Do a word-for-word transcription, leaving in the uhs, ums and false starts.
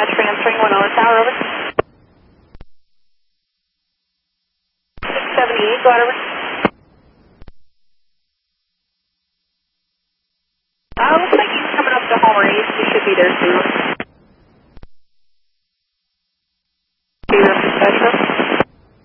Dispatch transferring one over tower, over. seventy-eight, go out, over. Uh, looks like he's coming up to Homer East. He should be there soon.